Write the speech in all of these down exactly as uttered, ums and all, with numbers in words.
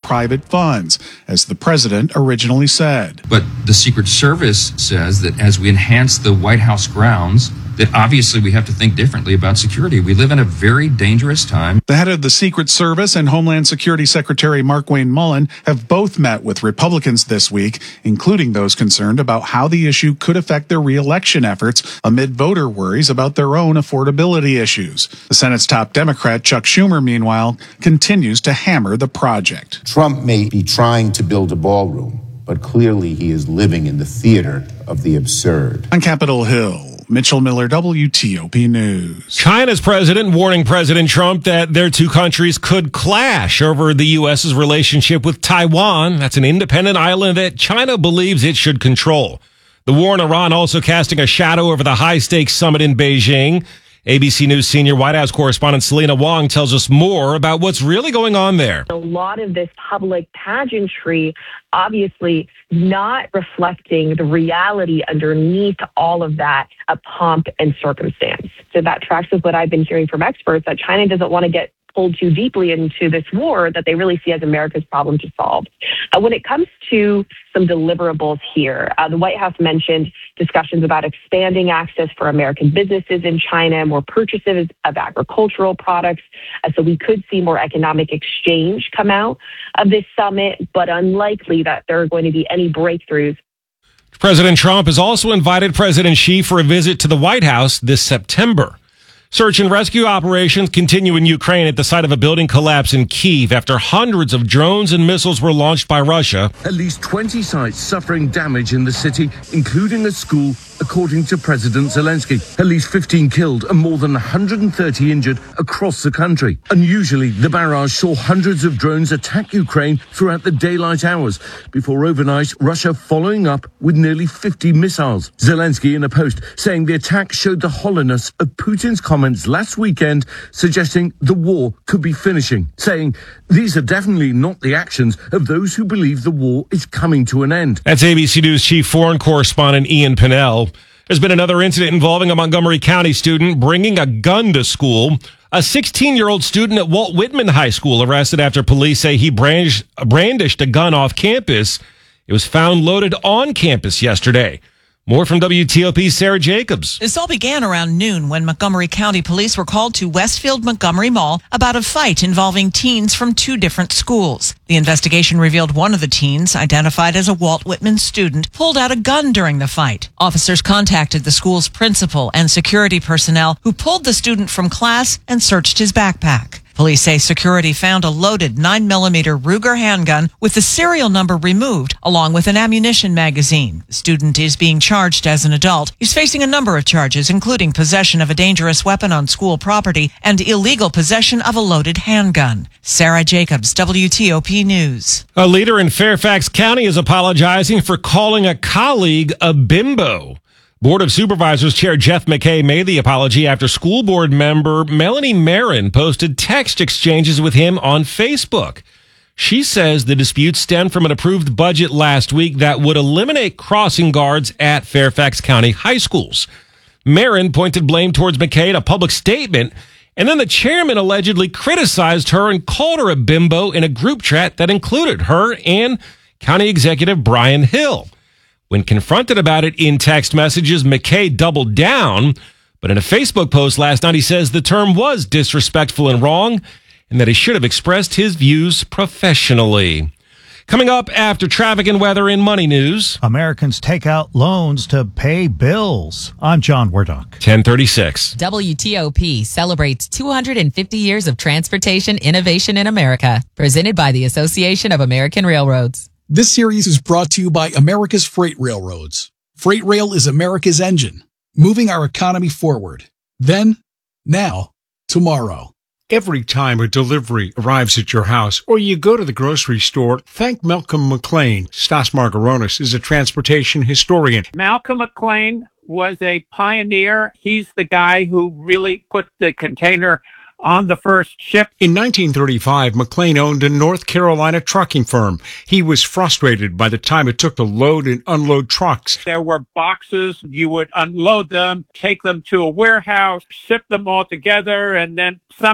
private funds, as the president originally said. But the Secret Service says that as we enhance the White House grounds, that obviously we have to think differently about security. We live in a very dangerous time. The head of the Secret Service and Homeland Security Secretary Markwayne Mullin have both met with Republicans this week, including those concerned about how the issue could affect their re-election efforts amid voter worries about their own affordability issues. The Senate's top Democrat, Chuck Schumer, meanwhile, continues to hammer the project. Trump may be trying to build a ballroom, but clearly he is living in the theater of the absurd. On Capitol Hill, Mitchell Miller, W T O P News. China's president warning President Trump that their two countries could clash over the U S's relationship with Taiwan. That's an independent island that China believes it should control. The war in Iran also casting a shadow over the high-stakes summit in Beijing. A B C News senior White House correspondent Selena Wong tells us more about what's really going on there. A lot of this public pageantry, obviously not reflecting the reality underneath all of that, a pomp and circumstance. So that tracks with what I've been hearing from experts, that China doesn't want to get pulled too deeply into this war that they really see as America's problem to solve. Uh, when it comes to some deliverables here, uh, the White House mentioned discussions about expanding access for American businesses in China, more purchases of agricultural products. Uh, so we could see more economic exchange come out of this summit, but unlikely that there are going to be any breakthroughs. President Trump has also invited President Xi for a visit to the White House this September. Search and rescue operations continue in Ukraine at the site of a building collapse in Kyiv after hundreds of drones and missiles were launched by Russia. At least twenty sites suffering damage in the city, including a school, according to President Zelensky. At least fifteen killed and more than one hundred thirty injured across the country. Unusually, the barrage saw hundreds of drones attack Ukraine throughout the daylight hours, before overnight Russia following up with nearly fifty missiles. Zelensky in a post saying the attack showed the hollowness of Putin's comments last weekend, suggesting the war could be finishing, saying these are definitely not the actions of those who believe the war is coming to an end. That's A B C News chief foreign correspondent Ian Pinnell. There's been another incident involving a Montgomery County student bringing a gun to school. A sixteen-year-old student at Walt Whitman High School arrested after police say he brandished, brandished a gun off campus. It was found loaded on campus yesterday. More from W T O P's Sarah Jacobs. This all began around noon when Montgomery County police were called to Westfield Montgomery Mall about a fight involving teens from two different schools. The investigation revealed one of the teens, identified as a Walt Whitman student, pulled out a gun during the fight. Officers contacted the school's principal and security personnel, who pulled the student from class and searched his backpack. Police say security found a loaded nine millimeter Ruger handgun with the serial number removed, along with an ammunition magazine. The student is being charged as an adult. He's facing a number of charges, including possession of a dangerous weapon on school property and illegal possession of a loaded handgun. Sarah Jacobs, W T O P News. A leader in Fairfax County is apologizing for calling a colleague a bimbo. Board of Supervisors Chair Jeff McKay made the apology after school board member Melanie Marin posted text exchanges with him on Facebook. She says the dispute stemmed from an approved budget last week that would eliminate crossing guards at Fairfax County high schools. Marin pointed blame towards McKay in a public statement, and then the chairman allegedly criticized her and called her a bimbo in a group chat that included her and County Executive Brian Hill. When confronted about it in text messages, McKay doubled down, but in a Facebook post last night, he says the term was disrespectful and wrong, and that he should have expressed his views professionally. Coming up after traffic and weather in Money News. Americans take out loans to pay bills. I'm John Wardock. ten thirty-six. W T O P celebrates two hundred fifty years of transportation innovation in America. Presented by the Association of American Railroads. This series is brought to you by America's Freight Railroads. Freight Rail is America's engine, moving our economy forward. Then, now, tomorrow. Every time a delivery arrives at your house or you go to the grocery store, thank Malcolm McLean. Stas Margaronis is a transportation historian. Malcolm McLean was a pioneer. He's the guy who really put the container on the first ship. In nineteen thirty-five, McLean owned a North Carolina trucking firm. He was frustrated by the time it took to load and unload trucks. There were boxes. You would unload them, take them to a warehouse, ship them all together, and then somehow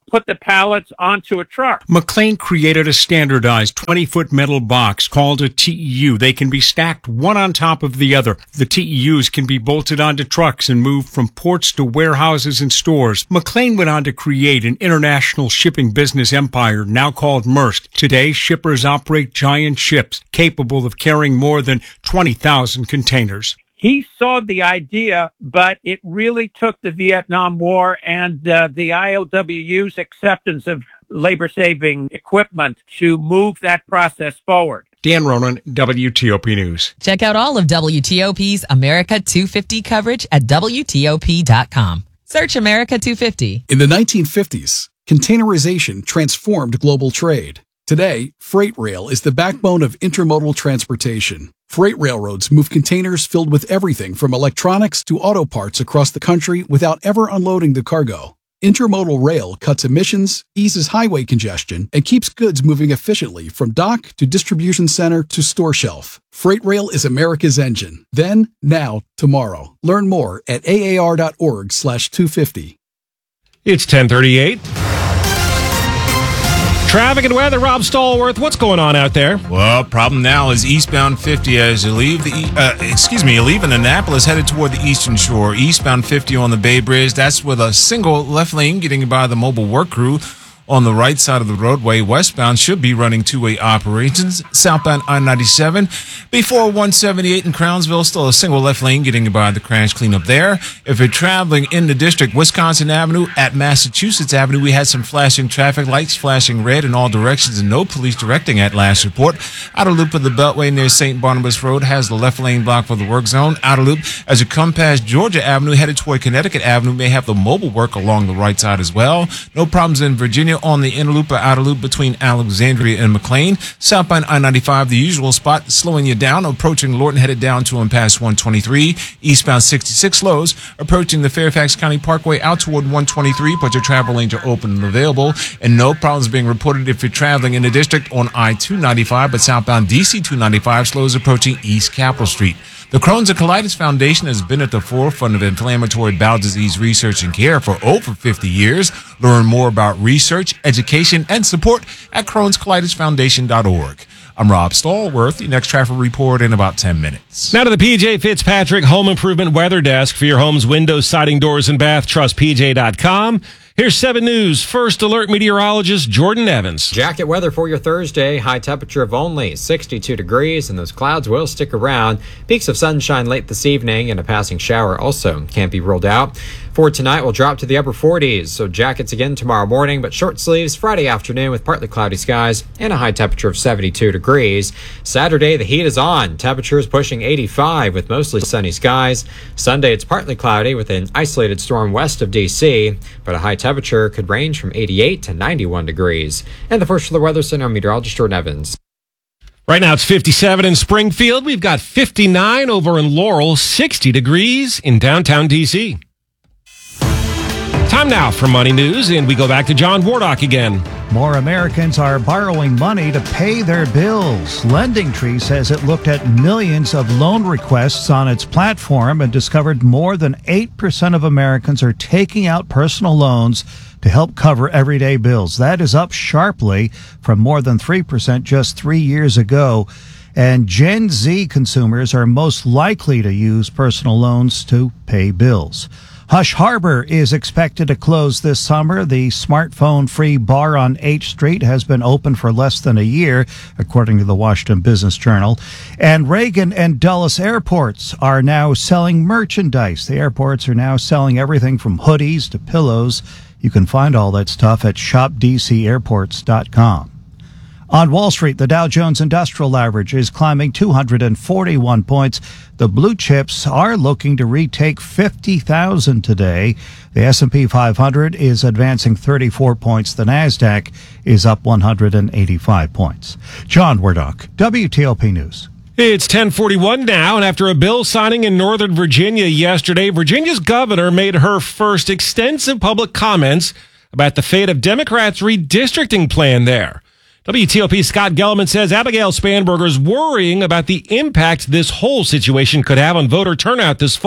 put the pallets onto a truck. McLean created a standardized twenty-foot metal box called a T E U. They can be stacked one on top of the other. The T E Us can be bolted onto trucks and moved from ports to warehouses and stores. McLean went on to create an international shipping business empire now called Maersk. Today, shippers operate giant ships capable of carrying more than twenty thousand containers. He saw the idea, but it really took the Vietnam War and uh, the I O W U's acceptance of labor-saving equipment to move that process forward. Dan Ronan, W T O P News. Check out all of W T O P's America two fifty coverage at W T O P dot com. Search America two fifty. In the nineteen fifties, containerization transformed global trade. Today, freight rail is the backbone of intermodal transportation. Freight railroads move containers filled with everything from electronics to auto parts across the country without ever unloading the cargo. Intermodal rail cuts emissions, eases highway congestion, and keeps goods moving efficiently from dock to distribution center to store shelf. Freight rail is America's engine. Then, now, tomorrow. Learn more at A A R dot org slash two fifty. It's ten thirty-eight. Traffic and weather, Rob Stallworth. What's going on out there? Well, problem now is eastbound fifty as you leave the, uh, excuse me, you leave in Annapolis, headed toward the eastern shore. Eastbound fifty on the Bay Bridge. That's with a single left lane getting by the mobile work crew. On the right side of the roadway, westbound should be running two-way operations. Southbound I ninety-seven, before one seventy-eight in Crownsville, still a single left lane getting by the crash cleanup there. If you're traveling in the district, Wisconsin Avenue at Massachusetts Avenue, we had some flashing traffic lights flashing red in all directions and no police directing at last report. Outer loop of the Beltway near Saint Barnabas Road has the left lane blocked for the work zone. Outer loop as you come past Georgia Avenue, headed toward Connecticut Avenue, may have the mobile work along the right side as well. No problems in Virginia on the inner loop or outer loop between Alexandria and McLean. Southbound I ninety-five, the usual spot, slowing you down, approaching Lorton, headed down to and past one twenty-three. Eastbound sixty-six slows, approaching the Fairfax County Parkway out toward one twenty-three, but your travel lanes are open and available. And no problems being reported if you're traveling in the district on I two ninety-five, but southbound D C two ninety-five slows approaching East Capitol Street. The Crohn's and Colitis Foundation has been at the forefront of inflammatory bowel disease research and care for over fifty years. Learn more about research, education, and support at crohns colitis foundation dot org. I'm Rob Stallworth. The next traffic report in about ten minutes. Now to the P J Fitzpatrick Home Improvement Weather Desk for your home's windows, siding, doors, and bath. Trust P J dot com. Here's seven News First Alert meteorologist Jordan Evans. Jacket weather for your Thursday. High temperature of only sixty-two degrees, and those clouds will stick around. Peaks of sunshine late this evening, and a passing shower also can't be ruled out. For tonight, we'll drop to the upper forties, so jackets again tomorrow morning, but short sleeves Friday afternoon with partly cloudy skies and a high temperature of seventy-two degrees. Saturday, the heat is on. Temperatures pushing eighty-five with mostly sunny skies. Sunday, it's partly cloudy with an isolated storm west of D C, but a high temperature could range from eighty-eight to ninety-one degrees. And the first for the Weather Center, meteorologist Jordan Evans. Right now it's fifty-seven in Springfield. We've got fifty-nine over in Laurel, sixty degrees in downtown D C. Time now for Money News, and we go back to John Wardock again. More Americans are borrowing money to pay their bills. LendingTree says it looked at millions of loan requests on its platform and discovered more than eight percent of Americans are taking out personal loans to help cover everyday bills. That is up sharply from more than three percent just three years ago. And Gen Z consumers are most likely to use personal loans to pay bills. Hush Harbor is expected to close this summer. The smartphone-free bar on H Street has been open for less than a year, according to the Washington Business Journal. And Reagan and Dulles airports are now selling merchandise. The airports are now selling everything from hoodies to pillows. You can find all that stuff at shop d c airports dot com. On Wall Street, the Dow Jones Industrial Average is climbing two hundred forty-one points. The blue chips are looking to retake fifty thousand today. The S and P five hundred is advancing thirty-four points. The NASDAQ is up one hundred eighty-five points. John Wardock, W T O P News. It's ten forty-one now, and after a bill signing in Northern Virginia yesterday, Virginia's governor made her first extensive public comments about the fate of Democrats' redistricting plan there. W T O P's Scott Gelman says Abigail Spanberger is worrying about the impact this whole situation could have on voter turnout this fall.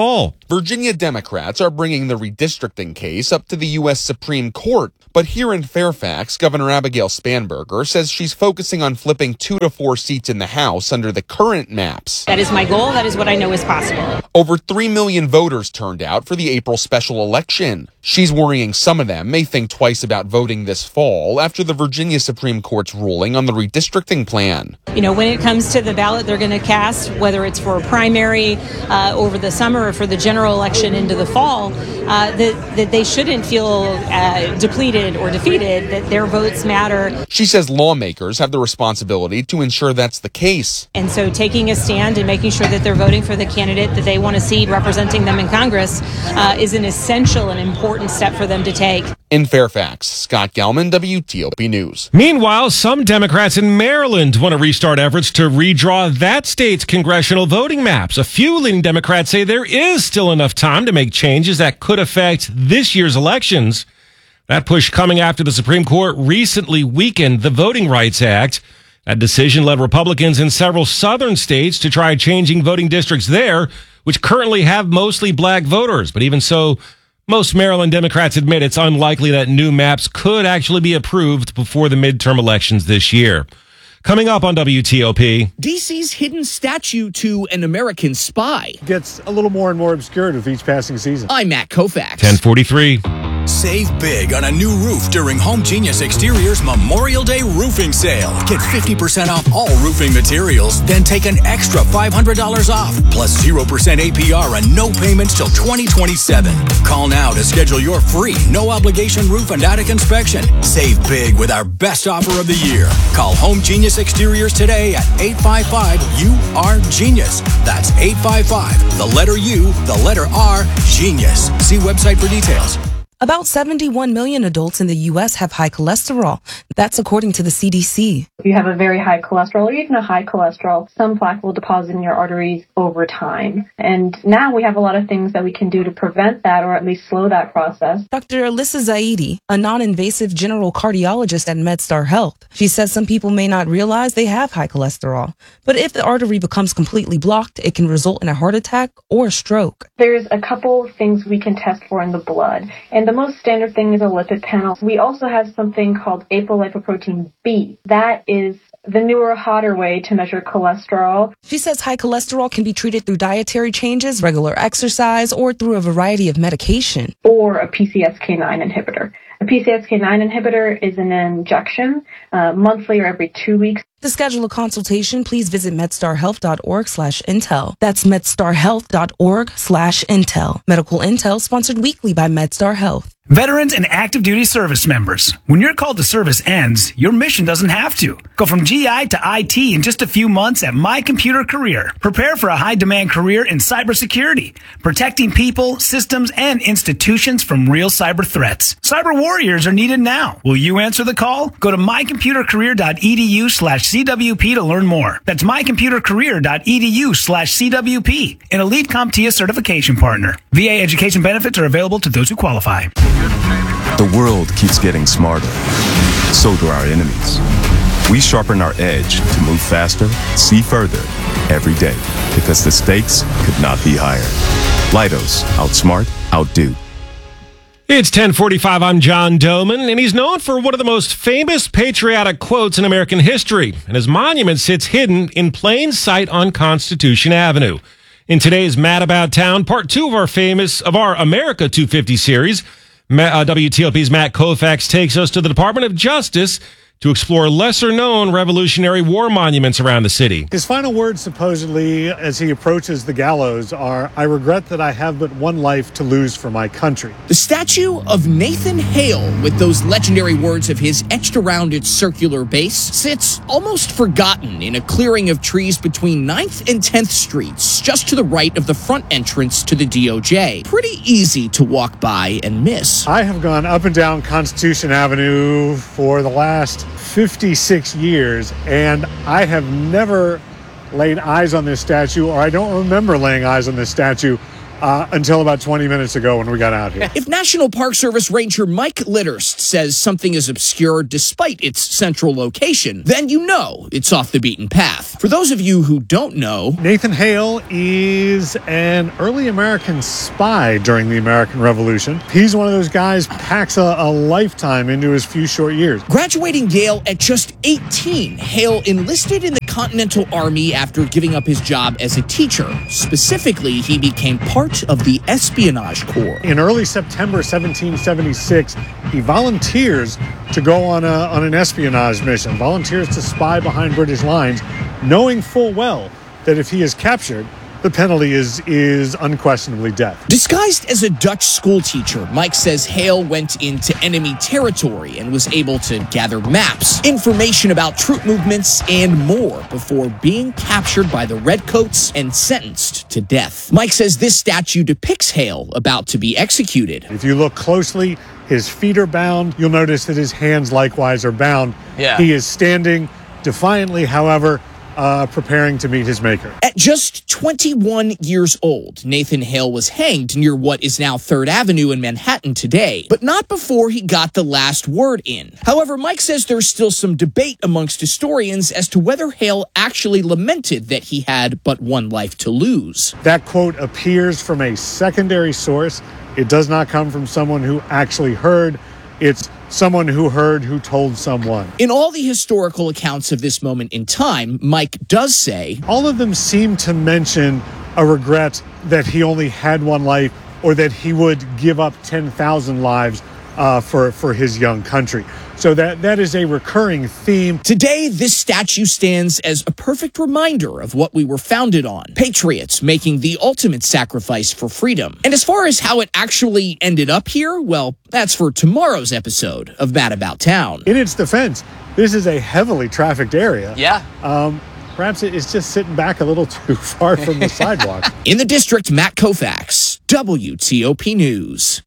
Virginia Democrats are bringing the redistricting case up to the U S Supreme Court. But here in Fairfax, Governor Abigail Spanberger says she's focusing on flipping two to four seats in the House under the current maps. That is my goal. That is what I know is possible. Over three million voters turned out for the April special election. She's worrying some of them may think twice about voting this fall after the Virginia Supreme Court's ruling on the redistricting plan. You know, when it comes to the ballot they're going to cast, whether it's for a primary uh, over the summer or for the general election into the fall, uh, that, that they shouldn't feel uh, depleted or defeated, that their votes matter. She says lawmakers have the responsibility to ensure that's the case. And so taking a stand and making sure that they're voting for the candidate that they want to see representing them in Congress uh, is an essential and important step for them to take. In Fairfax, Scott Gelman, W T O P News. Meanwhile, some Democrats in Maryland want to restart efforts to redraw that state's congressional voting maps. A few leading Democrats say there is still enough time to make changes that could affect this year's elections. That push coming after the Supreme Court recently weakened the Voting Rights Act. That decision led Republicans in several southern states to try changing voting districts there, which currently have mostly black voters. But even so, most Maryland Democrats admit it's unlikely that new maps could actually be approved before the midterm elections this year. Coming up on W T O P. D C's hidden statue to an American spy gets a little more and more obscured with each passing season. I'm Matt Koufax. ten forty-three. Save big on a new roof during Home Genius Exteriors Memorial Day roofing sale. Get fifty percent off all roofing materials, then take an extra five hundred dollars off, plus zero percent A P R and no payments till twenty twenty-seven. Call now to schedule your free, no-obligation roof and attic inspection. Save big with our best offer of the year. Call Home Genius Exteriors today at eight five five U R Genius. That's eight five five, the letter U, the letter R, Genius. See website for details. About seventy-one million adults in the U S have high cholesterol. That's according to the C D C. If you have a very high cholesterol or even a high cholesterol, some plaque will deposit in your arteries over time. And now we have a lot of things that we can do to prevent that or at least slow that process. Doctor Alyssa Zaidi, a non-invasive general cardiologist at MedStar Health. She says some people may not realize they have high cholesterol. But if the artery becomes completely blocked, it can result in a heart attack or a stroke. There's a couple of things we can test for in the blood. And the most standard thing is a lipid panel. We also have something called apolipoprotein B. That is the newer, hotter way to measure cholesterol. She says high cholesterol can be treated through dietary changes, regular exercise, or through a variety of medication. Or a P C S K nine inhibitor. A P C S K nine inhibitor is an injection uh, monthly or every two weeks. To schedule a consultation, please visit medstarhealth.org slash intel. That's medstarhealth.org slash intel. Medical Intel sponsored weekly by MedStar Health. Veterans and active duty service members, when your call to service ends, your mission doesn't have to. Go from G I to I T in just a few months at My Computer Career. Prepare for a high-demand career in cybersecurity, protecting people, systems, and institutions from real cyber threats. Cyber warriors are needed now. Will you answer the call? Go to mycomputercareer.edu slash CWP to learn more. That's mycomputercareer.edu slash CWP, an Elite CompTIA certification partner. V A education benefits are available to those who qualify. The world keeps getting smarter. So do our enemies. We sharpen our edge to move faster, see further, every day, because the stakes could not be higher. Leidos, outsmart, outdo. It's ten forty-five. I'm John Doman, and he's known for one of the most famous patriotic quotes in American history, and his monument sits hidden in plain sight on Constitution Avenue. In today's Mad About Town, part two of our famous, of our America two fifty series, uh, W T O P's Matt Koufax takes us to the Department of Justice to explore lesser-known Revolutionary War monuments around the city. His final words, supposedly, as he approaches the gallows are, "I regret that I have but one life to lose for my country." The statue of Nathan Hale, with those legendary words of his etched around its circular base, sits almost forgotten in a clearing of trees between ninth and tenth Streets, just to the right of the front entrance to the D O J. Pretty easy to walk by and miss. I have gone up and down Constitution Avenue for the last fifty-six years, and I have never laid eyes on this statue, or I don't remember laying eyes on this statue uh, until about twenty minutes ago when we got out here. If National Park Service Ranger Mike Litterst says something is obscure despite its central location, then you know it's off the beaten path. For those of you who don't know, Nathan Hale is an early American spy during the American Revolution. He's one of those guys packs a, a lifetime into his few short years. Graduating Yale at just eighteen, Hale enlisted in the Continental Army after giving up his job as a teacher. Specifically, he became part of the Espionage Corps. In early September seventeen seventy-six, he volunteers to go on, a, on an espionage mission, volunteers to spy behind British lines, knowing full well that if he is captured, the penalty is is unquestionably death. Disguised as a Dutch schoolteacher, Mike says Hale went into enemy territory and was able to gather maps, information about troop movements, and more before being captured by the Redcoats and sentenced to death. Mike says this statue depicts Hale about to be executed. If you look closely, his feet are bound. You'll notice that his hands likewise are bound. Yeah. He is standing defiantly, however, Uh, preparing to meet his maker. At just twenty-one years old, Nathan Hale was hanged near what is now third Avenue in Manhattan today, but not before he got the last word in. However, Mike says there's still some debate amongst historians as to whether Hale actually lamented that he had but one life to lose. That quote appears from a secondary source. It does not come from someone who actually heard. It's someone who heard who told someone. In all the historical accounts of this moment in time, Mike does say, all of them seem to mention a regret that he only had one life or that he would give up ten thousand lives uh, for, for his young country. So that, that is a recurring theme. Today, this statue stands as a perfect reminder of what we were founded on. Patriots making the ultimate sacrifice for freedom. And as far as how it actually ended up here, well, that's for tomorrow's episode of Mad About Town. In its defense, this is a heavily trafficked area. Yeah. Um, perhaps it is just sitting back a little too far from the sidewalk. In the district, Matt Koufax, W T O P News.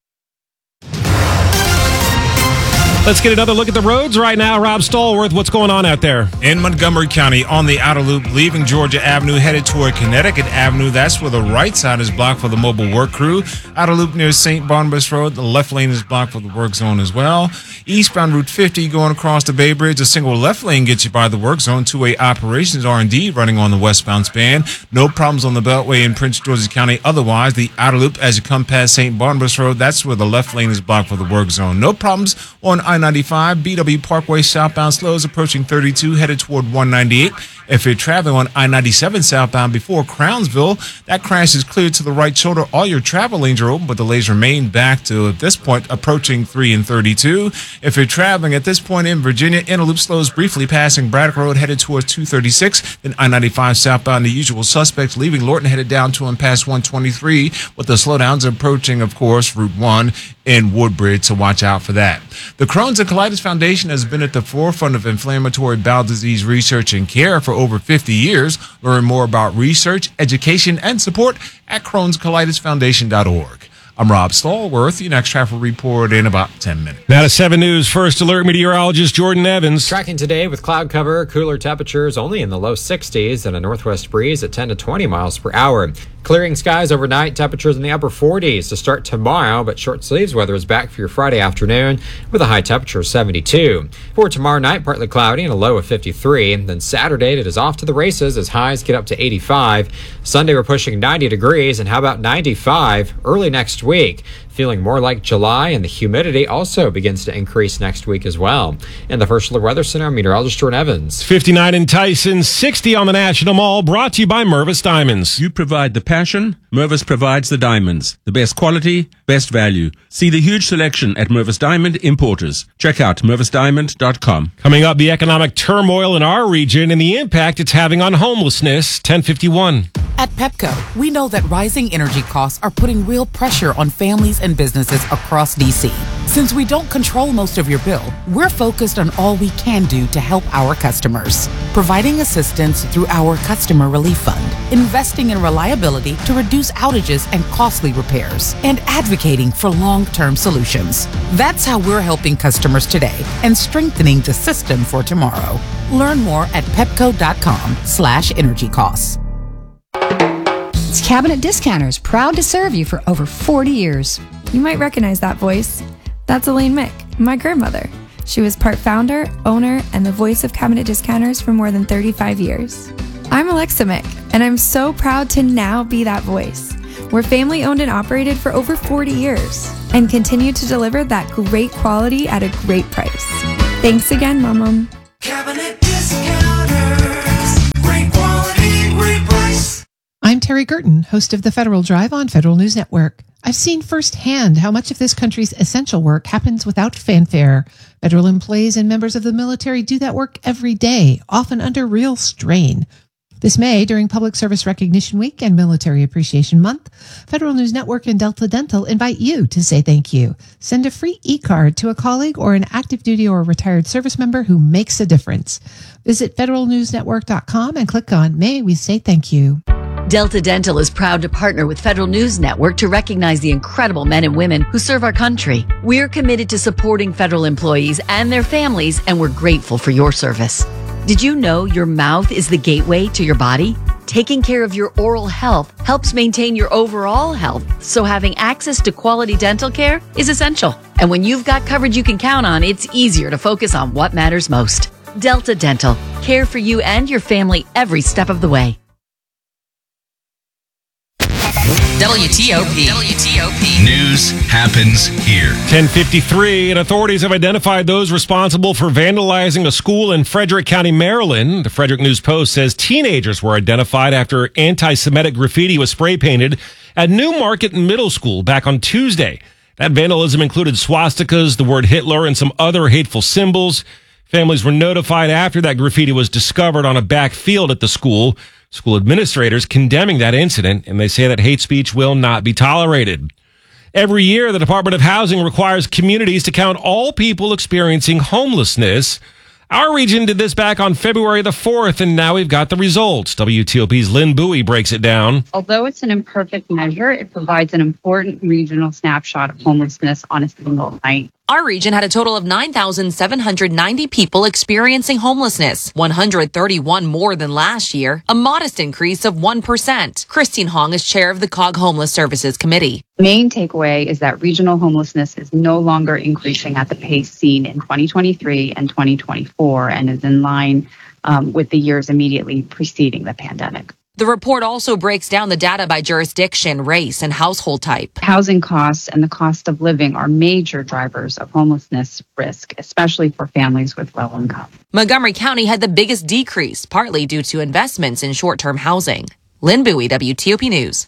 Let's get another look at the roads right now. Rob Stallworth, what's going on out there? In Montgomery County, on the outer loop, leaving Georgia Avenue, headed toward Connecticut Avenue. That's where the right side is blocked for the mobile work crew. Outer loop near Saint Barnabas Road, the left lane is blocked for the work zone as well. Eastbound Route fifty going across the Bay Bridge, a single left lane gets you by the work zone. Two-way operations R and D running on the westbound span. No problems on the Beltway in Prince George's County. Otherwise, the outer loop as you come past Saint Barnabas Road, that's where the left lane is blocked for the work zone. No problems on I ninety-five, B W Parkway southbound slows approaching thirty-two, headed toward one ninety-eight. If you're traveling on I ninety-seven southbound before Crownsville, that crash is cleared to the right shoulder. All your travel lanes are open, but the lanes remain back to, at this point, approaching three and thirty-two. If you're traveling at this point in Virginia, inner loop slows briefly passing Braddock Road, headed towards two thirty-six. Then I ninety-five southbound, the usual suspects leaving Lorton, headed down to and past one twenty-three, with the slowdowns approaching, of course, Route one in Woodbridge, so watch out for that. The Crohn's and Colitis Foundation has been at the forefront of inflammatory bowel disease research and care for over fifty years. Learn more about research, education, and support at crohns colitis foundation dot org. I'm Rob Stallworth. The next traffic report in about ten minutes. Now to seven News First Alert meteorologist Jordan Evans. Tracking today with cloud cover, cooler temperatures only in the low sixties and a northwest breeze at ten to twenty miles per hour. Clearing skies overnight, temperatures in the upper forties to start tomorrow, but short sleeves weather is back for your Friday afternoon with a high temperature of seventy-two. For tomorrow night, partly cloudy and a low of fifty-three. Then Saturday, it is off to the races as highs get up to eighty-five. Sunday, we're pushing ninety degrees, and how about ninety-five early next week? Feeling more like July, and the humidity also begins to increase next week as well. In the First Alert Weather Center, meteorologist Jordan Evans. fifty-nine in Tyson, sixty on the National Mall, brought to you by Mervis Diamonds. You provide the passion, Mervis provides the diamonds. The best quality, best value. See the huge selection at Mervis Diamond Importers. Check out mervis diamond dot com. Coming up, the economic turmoil in our region and the impact it's having on homelessness, ten fifty-one. At Pepco, we know that rising energy costs are putting real pressure on families and businesses across D C. Since we don't control most of your bill, we're focused on all we can do to help our customers. Providing assistance through our Customer Relief Fund, investing in reliability to reduce outages and costly repairs, and advocating for long-term solutions. That's how we're helping customers today and strengthening the system for tomorrow. Learn more at pepco dot com slash energy costs. It's Cabinet Discounters. proud to serve you for over forty years. You might recognize that voice. That's Elaine Mick, my grandmother. She was part founder, owner, and the voice of Cabinet Discounters for more than thirty-five years. I'm Alexa Mick, and I'm so proud to now be that voice. We're family owned and operated for over forty years and continue to deliver that great quality at a great price. Thanks again, Mom. Cabinet Discounters. Great quality, great price. I'm Terry Gerton, host of the Federal Drive on Federal News Network. I've seen firsthand how much of this country's essential work happens without fanfare. Federal employees and members of the military do that work every day, often under real strain. This May, during Public Service Recognition Week and Military Appreciation Month, Federal News Network and Delta Dental invite you to say thank you. Send a free e-card to a colleague or an active duty or retired service member who makes a difference. Visit federal news network dot com and click on May We Say Thank You. Delta Dental is proud to partner with Federal News Network to recognize the incredible men and women who serve our country. We're committed to supporting federal employees and their families, and we're grateful for your service. Did you know your mouth is the gateway to your body? Taking care of your oral health helps maintain your overall health, so having access to quality dental care is essential. And when you've got coverage you can count on, it's easier to focus on what matters most. Delta Dental. Care for you and your family every step of the way. W T O P. W T O P. News happens here. ten fifty-three, and authorities have identified those responsible for vandalizing a school in Frederick County, Maryland. The Frederick News Post says teenagers were identified after anti-Semitic graffiti was spray painted at New Market Middle School back on Tuesday. That vandalism included swastikas, the word Hitler, and some other hateful symbols. Families were notified after that graffiti was discovered on a back field at the school. School administrators condemning that incident, and they say that hate speech will not be tolerated. Every year, the Department of Housing requires communities to count all people experiencing homelessness. Our region did this back on February the fourth, and now we've got the results. W T O P's Lynn Bowie breaks it down. Although it's an imperfect measure, it provides an important regional snapshot of homelessness on a single night. Our region had a total of nine thousand seven hundred ninety people experiencing homelessness, one hundred thirty-one more than last year, a modest increase of one percent. Christine Hong is chair of the C O G Homeless Services Committee. Main takeaway is that regional homelessness is no longer increasing at the pace seen in twenty twenty-three and twenty twenty-four and is in line um, with the years immediately preceding the pandemic. The report also breaks down the data by jurisdiction, race, and household type. Housing costs and the cost of living are major drivers of homelessness risk, especially for families with low income. Montgomery County had the biggest decrease, partly due to investments in short-term housing. Lynn Bowie, W T O P News.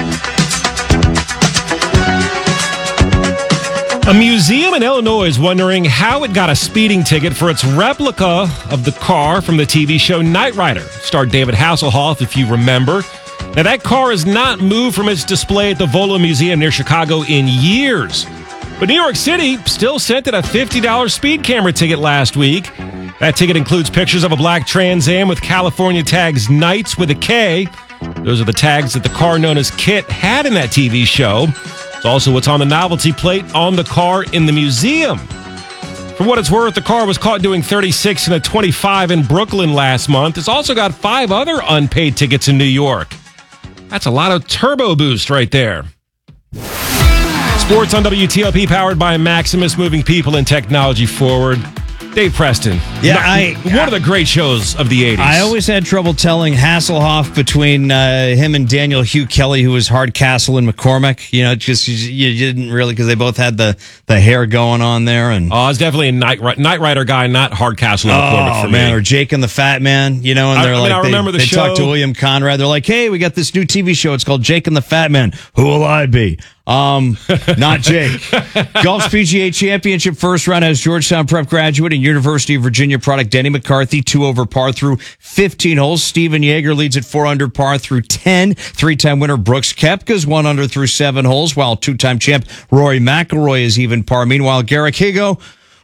A museum in Illinois is wondering how it got a speeding ticket for its replica of the car from the T V show Knight Rider. Starred David Hasselhoff, if you remember. Now, that car has not moved from its display at the Volo Museum near Chicago in years. But New York City still sent it a fifty dollars speed camera ticket last week. That ticket includes pictures of a black Trans Am with California tags Knights with a K. Those are the tags that the car known as Kit had in that T V show. It's also what's on the novelty plate on the car in the museum. For what it's worth, the car was caught doing thirty-six and a twenty-five in Brooklyn last month. It's also got five other unpaid tickets in New York. That's a lot of turbo boost right there. Sports on W T O P, powered by Maximus, moving people and technology forward. Dave Preston. Yeah, I one of the great shows of the eighties. I always had trouble telling Hasselhoff between uh, him and Daniel Hugh Kelly, who was Hardcastle and McCormick. You know, just you, you didn't really, because they both had the, the hair going on there. And oh, I was definitely a Knight, Knight Rider guy, not Hardcastle and McCormick oh, for man, me. or Jake and the Fat Man. You know, and I, they're I mean, like, I they, remember the they show. talked to William Conrad. They're like, hey, we got this new T V show. It's called Jake and the Fat Man. Who will I be? Um, not Jake. Golf's P G A Championship first round has Georgetown Prep graduate and University of Virginia product Denny McCarthy two over par through fifteen holes. Steven Yeager leads at four under par through ten. Three-time winner Brooks Koepka's one under through seven holes, while two-time champ Rory McIlroy is even par. Meanwhile, Garrick Higo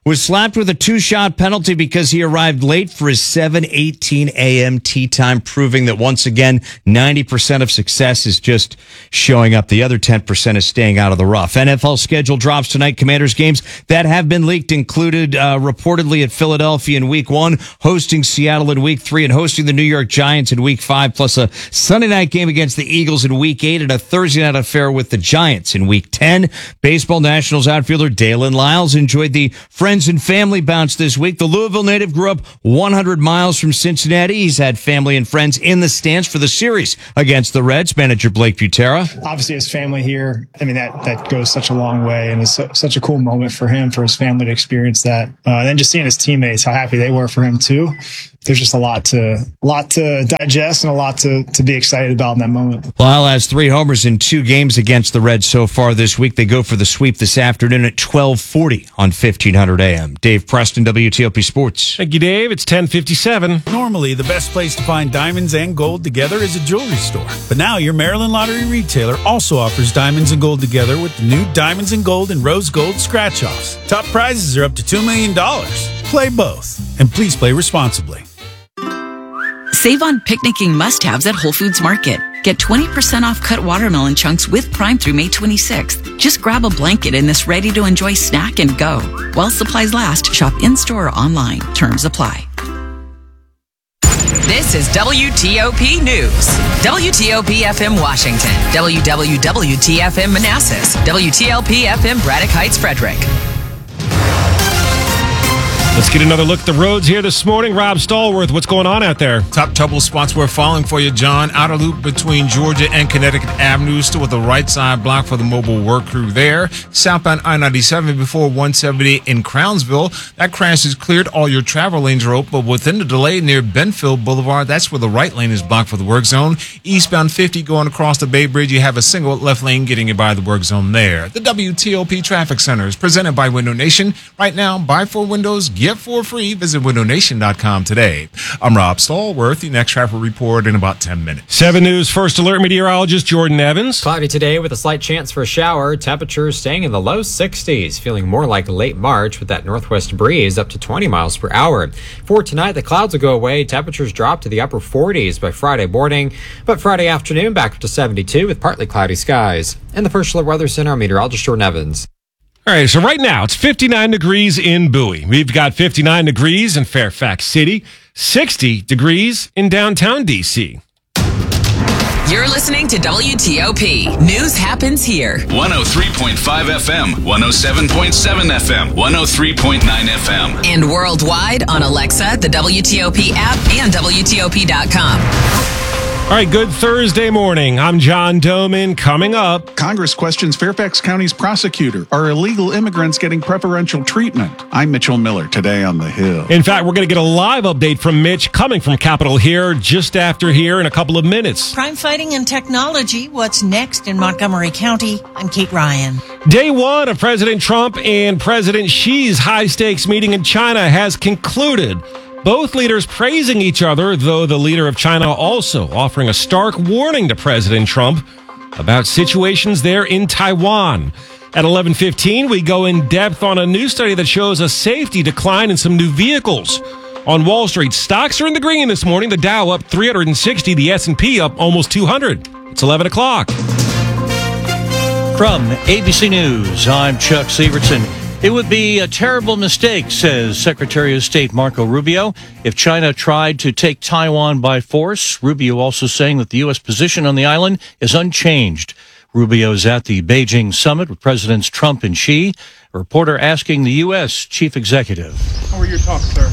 was slapped with a two-shot penalty because he arrived late for his seven eighteen a.m. tee time, proving that once again, ninety percent of success is just showing up. The other ten percent is staying out of the rough. N F L schedule drops tonight. Commanders games that have been leaked included uh, reportedly at Philadelphia in week one, hosting Seattle in week three, and hosting the New York Giants in week five, plus a Sunday night game against the Eagles in week eight and a Thursday night affair with the Giants in week ten. Baseball Nationals outfielder Dalen Lyles enjoyed the friends and family bounce this week. The Louisville native grew up one hundred miles from Cincinnati. He's had family and friends in the stands for the series against the Reds. Manager Blake Butera. Obviously, his family here, I mean, that, that goes such a long way, and it's so, such a cool moment for him, for his family to experience that. Uh, and then just seeing his teammates, how happy they were for him, too. There's just a lot to lot to digest and a lot to, to be excited about in that moment. Lyle has three homers in two games against the Reds so far this week. They go for the sweep this afternoon at twelve forty on fifteen hundred A M. Dave Preston, W T O P Sports. Thank you, Dave. It's ten fifty-seven. Normally, the best place to find diamonds and gold together is a jewelry store. But now, your Maryland Lottery retailer also offers diamonds and gold together with the new Diamonds and Gold and Rose Gold scratch-offs. Top prizes are up to two million dollars. Play both. And please play responsibly. Save on picnicking must-haves at Whole Foods Market. Get twenty percent off cut watermelon chunks with Prime through May twenty-sixth. Just grab a blanket in this ready-to-enjoy snack and go. While supplies last, shop in-store or online. Terms apply. This is W T O P News. W T O P F M Washington. W W W T F M Manassas. W T L P F M Braddock Heights, Frederick. Let's get another look at the roads here this morning. Rob Stallworth, what's going on out there? Top trouble spots we're falling for you, John. Outer loop between Georgia and Connecticut Avenue, still with the right side block for the mobile work crew there. Southbound I ninety-seven before one seventy in Crownsville. That crash is cleared. All your travel lanes are open, but within the delay near Benfield Boulevard, that's where the right lane is blocked for the work zone. Eastbound fifty going across the Bay Bridge, you have a single left lane getting you by the work zone there. The W T O P Traffic Center is presented by Window Nation. Right now, buy four windows, get for free. Visit window nation dot com today. I'm Rob Stallworth. The next traffic report in about ten minutes. seven News First Alert meteorologist Jordan Evans. Cloudy today with a slight chance for a shower. Temperatures staying in the low sixties, feeling more like late March with that northwest breeze up to twenty miles per hour. For tonight, the clouds will go away. Temperatures drop to the upper forties by Friday morning, but Friday afternoon back up to seventy-two with partly cloudy skies. In the First Alert Weather Center, I'm meteorologist Jordan Evans. All right, so right now it's fifty-nine degrees in Bowie. We've got fifty-nine degrees in Fairfax City, sixty degrees in downtown D C. You're listening to W T O P. News happens here. one oh three point five F M, one oh seven point seven F M, one oh three point nine F M. And worldwide on Alexa, the W T O P app, and W T O P dot com. All right, good Thursday morning. I'm John Doman. Coming up, Congress questions Fairfax County's prosecutor. Are illegal immigrants getting preferential treatment? I'm Mitchell Miller, today on The Hill. In fact, we're going to get a live update from Mitch coming from Capitol here just after here in a couple of minutes. Crime fighting and technology. What's next in Montgomery County? I'm Kate Ryan. Day one of President Trump and President Xi's high-stakes meeting in China has concluded. Both leaders praising each other, though the leader of China also offering a stark warning to President Trump about situations there in Taiwan. At eleven fifteen, we go in depth on a new study that shows a safety decline in some new vehicles. On Wall Street, stocks are in the green this morning. The Dow up three hundred sixty, the S and P up almost two hundred. It's eleven o'clock. From A B C News, I'm Chuck Severson. It would be a terrible mistake, says Secretary of State Marco Rubio, if China tried to take Taiwan by force. Rubio also saying that the U S position on the island is unchanged. Rubio is at the Beijing summit with Presidents Trump and Xi. A reporter asking the U S chief executive. How were your talks, sir?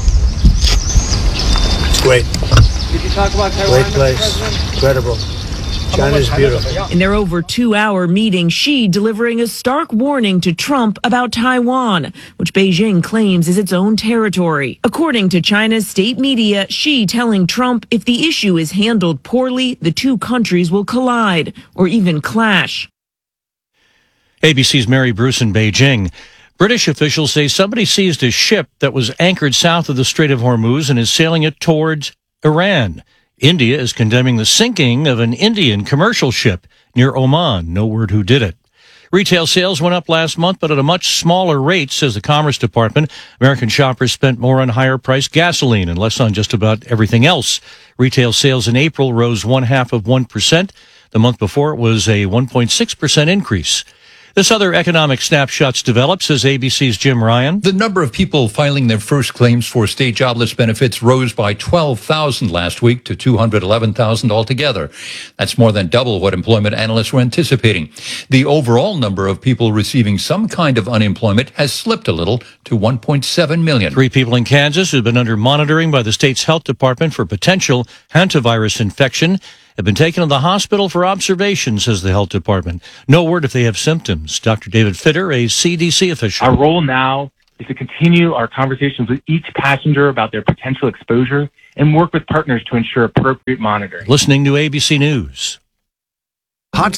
It's great. Did you talk about Taiwan? Great place. Incredible. China's beautiful. In their over two-hour meeting, Xi delivering a stark warning to Trump about Taiwan, which Beijing claims is its own territory. According to China's state media, Xi telling Trump if the issue is handled poorly, the two countries will collide or even clash. A B C's Mary Bruce in Beijing. British officials say somebody seized a ship that was anchored south of the Strait of Hormuz and is sailing it towards Iran. India is condemning the sinking of an Indian commercial ship near Oman. No word who did it. Retail sales went up last month, but at a much smaller rate, says the Commerce Department. American shoppers spent more on higher-priced gasoline and less on just about everything else. Retail sales in April rose one half of one percent. The month before, it was a one point six percent increase. This other economic snapshots developed, says A B C's Jim Ryan. The number of people filing their first claims for state jobless benefits rose by twelve thousand last week to two hundred eleven thousand altogether. That's more than double what employment analysts were anticipating. The overall number of people receiving some kind of unemployment has slipped a little to one point seven million. Three people in Kansas who've been under monitoring by the state's health department for potential hantavirus infection have been taken to the hospital for observation, says the health department. No word if they have symptoms. Doctor David Fitter, a C D C official. Our role now is to continue our conversations with each passenger about their potential exposure and work with partners to ensure appropriate monitoring. Listening to A B C News. Hot.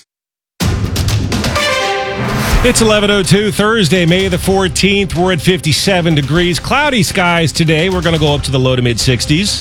It's eleven oh two, Thursday, May the fourteenth. We're at fifty-seven degrees. Cloudy skies today. We're going to go up to the low to mid sixties.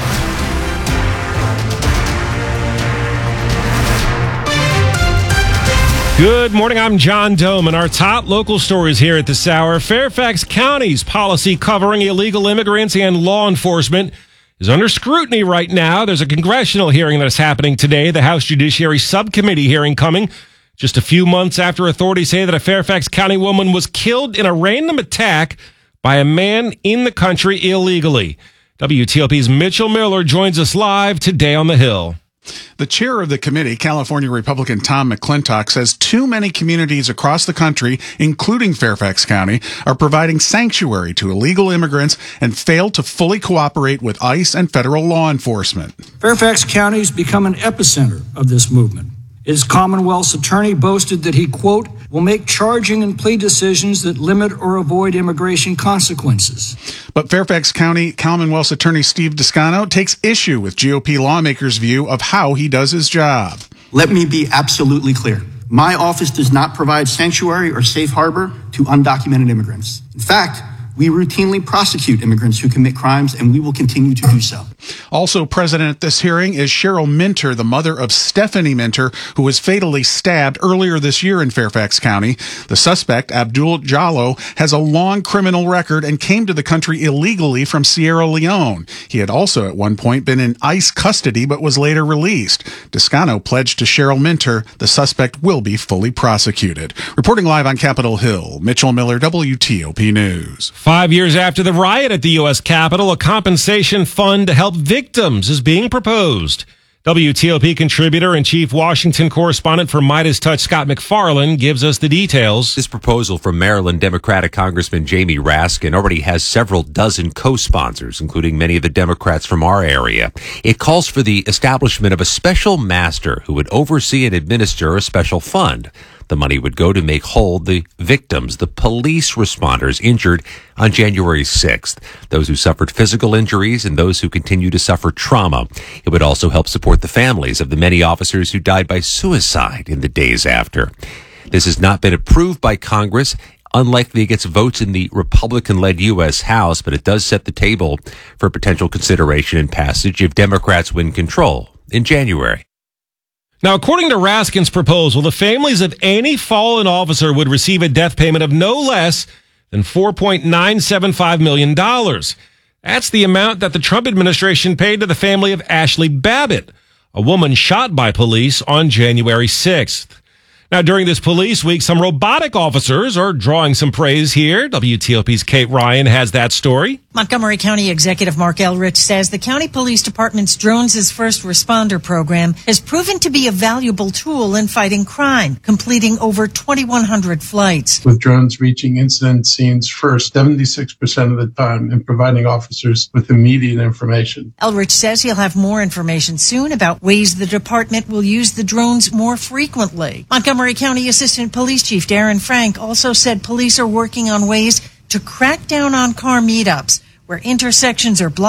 Good morning, I'm John Dome, and our top local stories here at this hour. Fairfax County's policy covering illegal immigrants and law enforcement is under scrutiny right now. There's a congressional hearing that's happening today, the House Judiciary Subcommittee hearing coming just a few months after authorities say that a Fairfax County woman was killed in a random attack by a man in the country illegally. W T O P's Mitchell Miller joins us live today on the Hill. The chair of the committee, California Republican Tom McClintock, says too many communities across the country, including Fairfax County, are providing sanctuary to illegal immigrants and fail to fully cooperate with ICE and federal law enforcement. Fairfax County has become an epicenter of this movement. His Commonwealth's attorney boasted that he, quote, will make charging and plea decisions that limit or avoid immigration consequences. But Fairfax County Commonwealth's attorney Steve Descano takes issue with G O P lawmakers' view of how he does his job. Let me be absolutely clear. My office does not provide sanctuary or safe harbor to undocumented immigrants. In fact, we routinely prosecute immigrants who commit crimes, and we will continue to do so. Also present at this hearing is Cheryl Minter, the mother of Stephanie Minter, who was fatally stabbed earlier this year in Fairfax County. The suspect, Abdul Jallo, has a long criminal record and came to the country illegally from Sierra Leone. He had also at one point been in ICE custody but was later released. Descano pledged to Cheryl Minter the suspect will be fully prosecuted. Reporting live on Capitol Hill, Mitchell Miller, W T O P News. Five years after the riot at the U S Capitol, a compensation fund to help victims is being proposed. W T O P contributor and chief Washington correspondent for Midas Touch, Scott McFarland, gives us the details. This proposal from Maryland Democratic Congressman Jamie Raskin already has several dozen co-sponsors, including many of the Democrats from our area. It calls for the establishment of a special master who would oversee and administer a special fund. The money would go to make whole the victims, the police responders injured on January sixth, those who suffered physical injuries and those who continue to suffer trauma. It would also help support the families of the many officers who died by suicide in the days after. This has not been approved by Congress. Unlikely it gets votes in the Republican-led U S House, but it does set the table for potential consideration and passage if Democrats win control in January. Now, according to Raskin's proposal, the families of any fallen officer would receive a death payment of no less than four point nine seven five million dollars. That's the amount that the Trump administration paid to the family of Ashley Babbitt, a woman shot by police on January sixth. Now, during this police week, some robotic officers are drawing some praise here. W T O P's Kate Ryan has that story. Montgomery County Executive Mark Elrich says the County Police Department's Drones as First Responder program has proven to be a valuable tool in fighting crime, completing over twenty-one hundred flights. With drones reaching incident scenes first seventy-six percent of the time and providing officers with immediate information. Elrich says he'll have more information soon about ways the department will use the drones more frequently. Montgomery County Assistant Police Chief Darren Frank also said police are working on ways to crack down on car meetups where intersections are blocked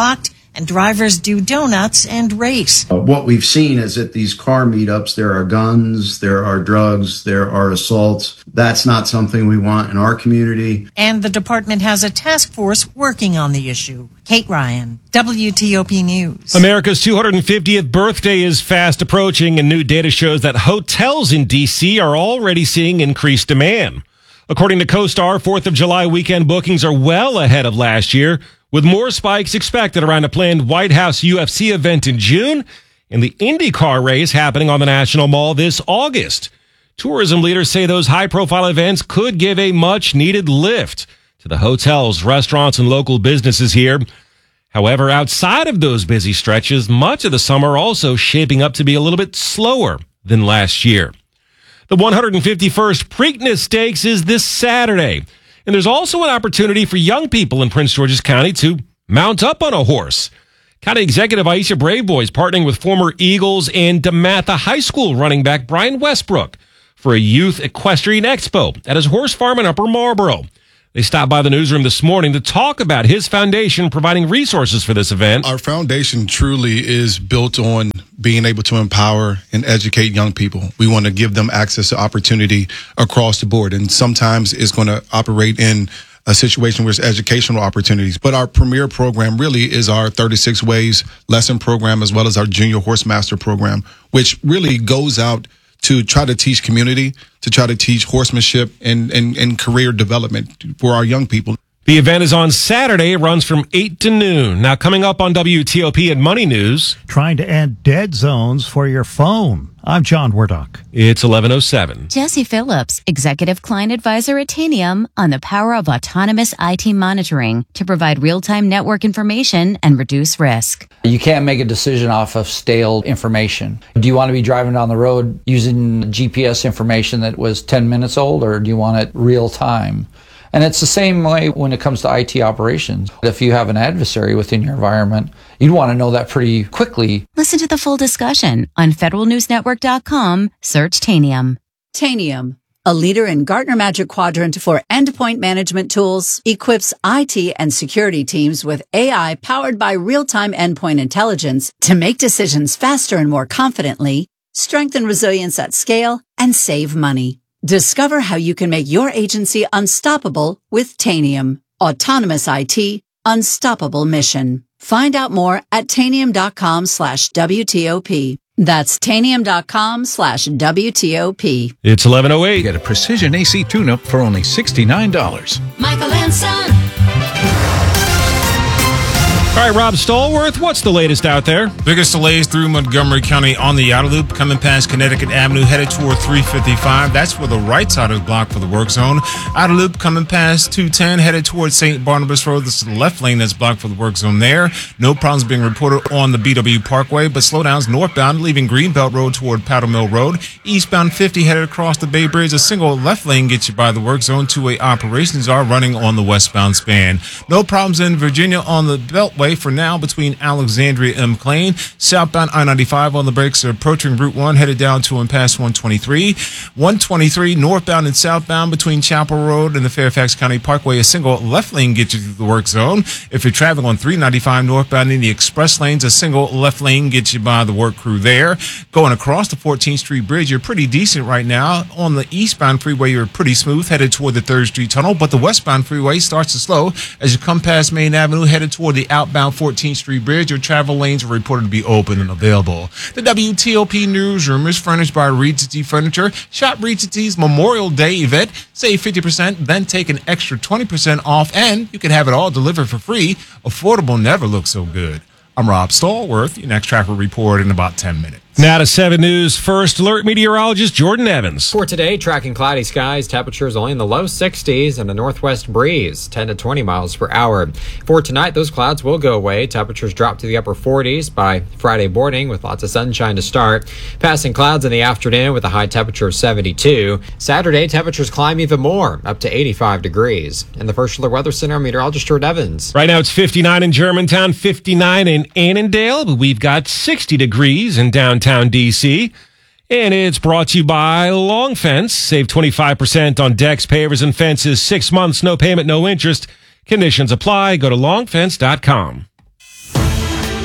and drivers do donuts and race. Uh, what we've seen is at these car meetups, there are guns, there are drugs, there are assaults. That's not something we want in our community. And the department has a task force working on the issue. Kate Ryan, W T O P News. America's two hundred fiftieth birthday is fast approaching, and new data shows that hotels in D C are already seeing increased demand. According to CoStar, fourth of July weekend bookings are well ahead of last year, with more spikes expected around a planned White House U F C event in June and the IndyCar race happening on the National Mall this August. Tourism leaders say those high-profile events could give a much-needed lift to the hotels, restaurants, and local businesses here. However, outside of those busy stretches, much of the summer also shaping up to be a little bit slower than last year. The one hundred fifty-first Preakness Stakes is this Saturday, and there's also an opportunity for young people in Prince George's County to mount up on a horse. County Executive Aisha Braveboy is partnering with former Eagles and DeMatha High School running back Brian Westbrook for a youth equestrian expo at his horse farm in Upper Marlboro. They stopped by the newsroom this morning to talk about his foundation providing resources for this event. Our foundation truly is built on being able to empower and educate young people. We want to give them access to opportunity across the board. And sometimes it's going to operate in a situation where it's educational opportunities. But our premier program really is our thirty-six Ways lesson program, as well as our Junior Horse Master program, which really goes out to try to teach community, to try to teach horsemanship and, and, and career development for our young people. The event is on Saturday. It runs from eight to noon. Now, coming up on W T O P and Money News. Trying to end dead zones for your phone. I'm John Wardock. It's eleven oh seven. Jesse Phillips, Executive Client Advisor at Tanium, on the power of autonomous I T monitoring to provide real-time network information and reduce risk. You can't make a decision off of stale information. Do you want to be driving down the road using G P S information that was ten minutes old, or do you want it real time? And it's the same way when it comes to I T operations. If you have an adversary within your environment, you'd want to know that pretty quickly. Listen to the full discussion on federal news network dot com. Search Tanium. Tanium, a leader in Gartner Magic Quadrant for endpoint management tools, equips I T and security teams with A I powered by real-time endpoint intelligence to make decisions faster and more confidently, strengthen resilience at scale, and save money. Discover how you can make your agency unstoppable with Tanium. Autonomous I T, unstoppable mission. Find out more at tanium.com slash WTOP. That's tanium.com slash WTOP. It's eleven oh eight. Get a precision A C tune-up for only sixty-nine dollars. Michael and Son. All right, Rob Stallworth, what's the latest out there? Biggest delays through Montgomery County on the Outer Loop, coming past Connecticut Avenue, headed toward three fifty-five. That's where the right side is blocked for the work zone. Outer Loop coming past two ten, headed towards Saint Barnabas Road. This is the left lane that's blocked for the work zone there. No problems being reported on the B W Parkway, but slowdowns northbound, leaving Greenbelt Road toward Powder Mill Road. Eastbound fifty headed across the Bay Bridge. A single left lane gets you by the work zone. Two-way operations are running on the westbound span. No problems in Virginia on the Beltway for now between Alexandria and McLean. Southbound I ninety-five on the brakes are approaching Route one, headed down to and past one twenty-three. one twenty-three northbound and southbound between Chapel Road and the Fairfax County Parkway. A single left lane gets you through the work zone. If you're traveling on three ninety-five northbound in the express lanes, a single left lane gets you by the work crew there. Going across the fourteenth Street Bridge, you're pretty decent right now. On the eastbound freeway, you're pretty smooth, headed toward the third Street Tunnel, but the westbound freeway starts to slow as you come past Main Avenue, headed toward the outbound fourteenth Street Bridge. Your travel lanes are reported to be open and available. The W T O P newsroom is furnished by Regency Furniture. Shop Regency's Memorial Day event. Save fifty percent, then take an extra twenty percent off, and you can have it all delivered for free. Affordable never looks so good. I'm Rob Stallworth. Your next traffic report in about ten minutes. Now to seven News First Alert meteorologist Jordan Evans. For today, tracking cloudy skies, temperatures only in the low sixties and a northwest breeze, ten to twenty miles per hour. For tonight, those clouds will go away. Temperatures drop to the upper forties by Friday morning with lots of sunshine to start. Passing clouds in the afternoon with a high temperature of seventy-two. Saturday, temperatures climb even more, up to eighty-five degrees. In the First Alert Weather Center, meteorologist Jordan Evans. Right now it's fifty-nine in Germantown, fifty-nine in Annandale, but we've got sixty degrees in downtown D C, and it's brought to you by Long Fence. Save twenty-five percent on decks, pavers, and fences. Six months, no payment, no interest. Conditions apply. Go to long fence dot com.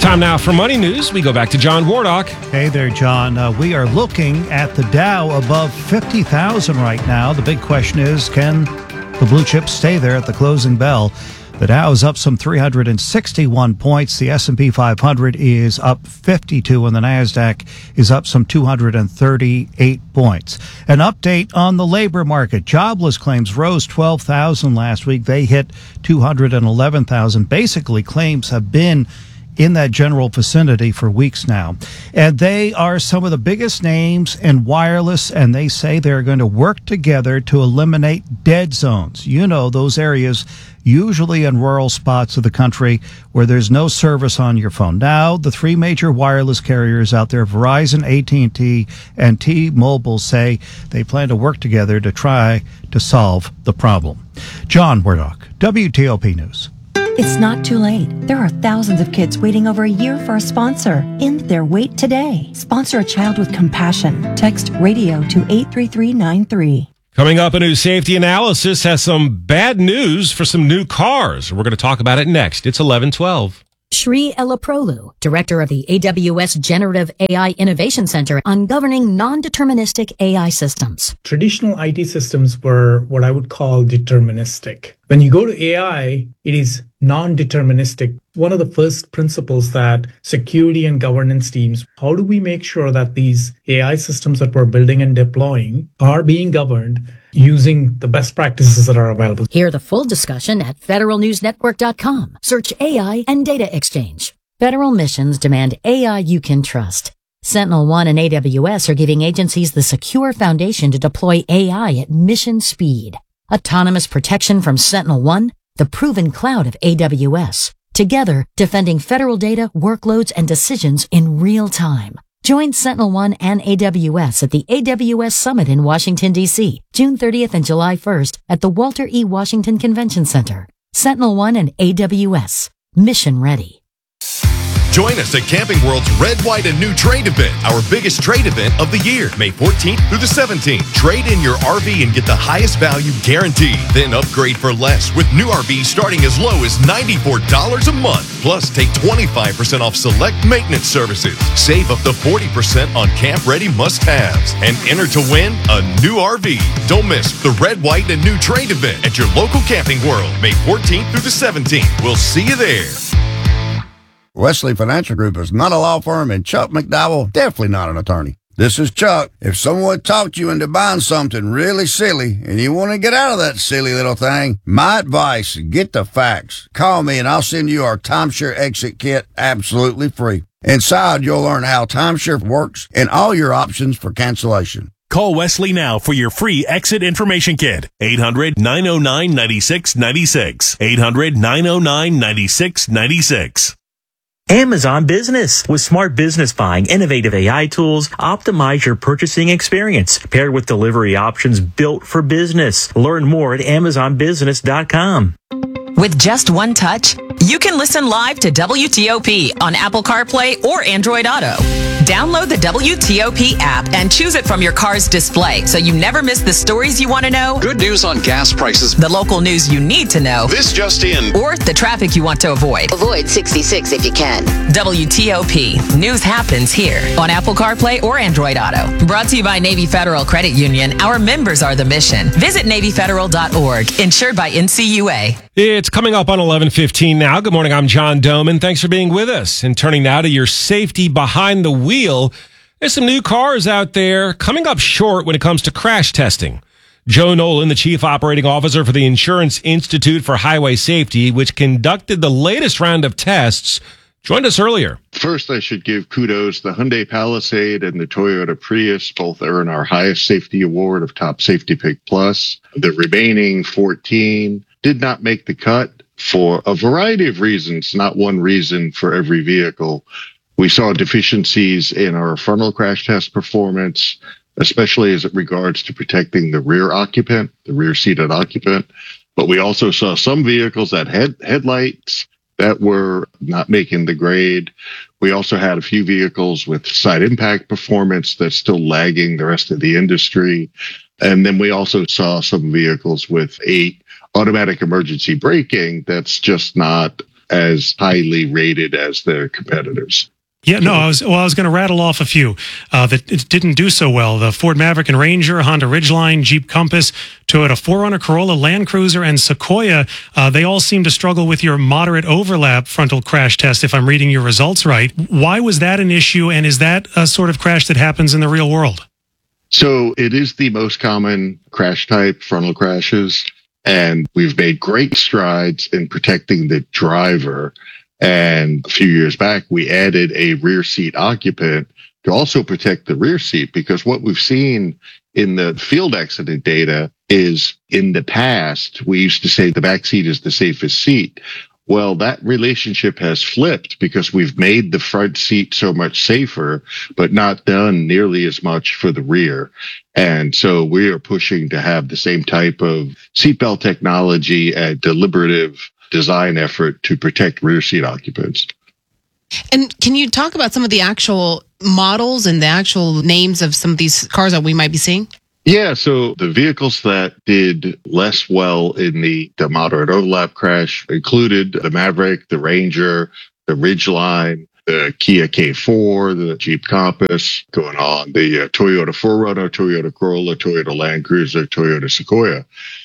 Time now for Money News. We go back to John Wardock. Hey there, John. Uh, we are looking at the Dow above fifty thousand right now. The big question is, can the blue chips stay there at the closing bell? The Dow is up some three hundred sixty-one points. The S and P five hundred is up fifty-two, and the NASDAQ is up some two hundred thirty-eight points. An update on the labor market. Jobless claims rose twelve thousand last week. They hit two hundred eleven thousand. Basically, claims have been in that general vicinity for weeks now. And they are some of the biggest names in wireless, and they say they're going to work together to eliminate dead zones. You know, those areas usually in rural spots of the country where there's no service on your phone. Now, the three major wireless carriers out there, Verizon, A T and T, and T-Mobile, say they plan to work together to try to solve the problem. John Wardock, W T O P News. It's not too late. There are thousands of kids waiting over a year for a sponsor. End their wait today. Sponsor a child with compassion. Text radio to eight three three nine three. Coming up, a new safety analysis has some bad news for some new cars. We're going to talk about it next. It's eleven twelve. Sri Elaprolu, director of the A W S Generative A I Innovation Center on governing non-deterministic A I systems. Traditional I T systems were what I would call deterministic. When you go to A I, it is non-deterministic. One of the first principles that security and governance teams, how do we make sure that these A I systems that we're building and deploying are being governed using the best practices that are available? Hear the full discussion at federal news network dot com. Search A I and Data Exchange. Federal missions demand A I you can trust. Sentinel One and A W S are giving agencies the secure foundation to deploy A I at mission speed. Autonomous protection from Sentinel One, the proven cloud of A W S. Together, defending federal data, workloads, and decisions in real time. Join Sentinel One and A W S at the A W S Summit in Washington, D C, June thirtieth and July first at the Walter E. Washington Convention Center. Sentinel One and A W S. Mission ready. Join us at Camping World's Red, White, and New Trade event, our biggest trade event of the year, May fourteenth through the seventeenth. Trade in your R V and get the highest value guaranteed. Then upgrade for less with new R Vs starting as low as ninety-four dollars a month. Plus, take twenty-five percent off select maintenance services. Save up to forty percent on camp-ready must-haves. And enter to win a new R V. Don't miss the Red, White, and New Trade event at your local Camping World, May fourteenth through the seventeenth. We'll see you there. Wesley Financial Group is not a law firm, and Chuck McDowell definitely not an attorney. This is Chuck. If someone talked you into buying something really silly and you want to get out of that silly little thing, my advice, get the facts. Call me and I'll send you our timeshare exit kit absolutely free. Inside, you'll learn how timeshare works and all your options for cancellation. Call Wesley now for your free exit information kit. eight hundred, nine oh nine, nine six nine six. eight hundred, nine oh nine, nine six nine six. Amazon Business. With smart business buying, innovative A I tools, optimize your purchasing experience, paired with delivery options built for business. Learn more at amazon business dot com. With just one touch, you can listen live to W T O P on Apple CarPlay or Android Auto. Download the W T O P app and choose it from your car's display so you never miss the stories you want to know. Good news on gas prices. The local news you need to know. This just in. Or the traffic you want to avoid. Avoid sixty-six if you can. W T O P. News happens here on Apple CarPlay or Android Auto. Brought to you by Navy Federal Credit Union. Our members are the mission. Visit navy federal dot org. Insured by N C U A. It's coming up on eleven fifteen now. Good morning, I'm John Doman. Thanks for being with us. And turning now to your safety behind the wheel, there's some new cars out there coming up short when it comes to crash testing. Joe Nolan, the Chief Operating Officer for the Insurance Institute for Highway Safety, which conducted the latest round of tests, joined us earlier. First, I should give kudos. The Hyundai Palisade and the Toyota Prius both earn our highest safety award of Top Safety Pick Plus. The remaining fourteen did not make the cut for a variety of reasons, not one reason for every vehicle. We saw deficiencies in our frontal crash test performance, especially as it regards to protecting the rear occupant, the rear-seated occupant. But we also saw some vehicles that had headlights that were not making the grade. We also had a few vehicles with side impact performance that's still lagging the rest of the industry. And then we also saw some vehicles with eight automatic emergency braking that's just not as highly rated as their competitors. Yeah, no, I was well. I was going to rattle off a few uh, that it didn't do so well. The Ford Maverick and Ranger, Honda Ridgeline, Jeep Compass, Toyota four runner, Corolla, Land Cruiser, and Sequoia. Uh, they all seem to struggle with your moderate overlap frontal crash test, if I'm reading your results right. Why was that an issue, and is that a sort of crash that happens in the real world? So it is the most common crash type, frontal crashes, and we've made great strides in protecting the driver. And a few years back, we added a rear seat occupant to also protect the rear seat, because what we've seen in the field accident data is in the past, we used to say the back seat is the safest seat. Well, that relationship has flipped because we've made the front seat so much safer, but not done nearly as much for the rear. And so we are pushing to have the same type of seatbelt technology and deliberative design effort to protect rear seat occupants. And can you talk about some of the actual models and the actual names of some of these cars that we might be seeing? Yeah, so the vehicles that did less well in the, the moderate overlap crash included the Maverick, the Ranger, the Ridgeline, the Kia K four, the Jeep Compass, going on, the uh, Toyota four runner, Toyota Corolla, Toyota Land Cruiser, Toyota Sequoia.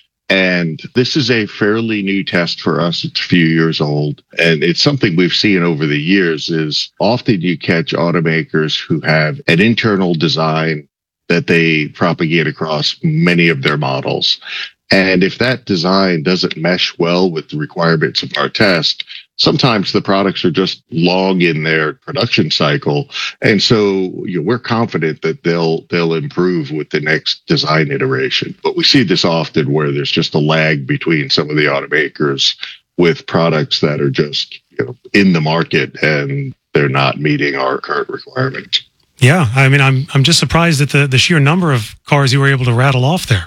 And this is a fairly new test for us. It's a few years old. And it's something we've seen over the years is often you catch automakers who have an internal design that they propagate across many of their models. And if that design doesn't mesh well with the requirements of our test, sometimes the products are just long in their production cycle. And so you know, we're confident that they'll they'll improve with the next design iteration. But we see this often where there's just a lag between some of the automakers with products that are just you know, in the market and they're not meeting our current requirements. Yeah, I mean, I'm I'm just surprised at the, the sheer number of cars you were able to rattle off there.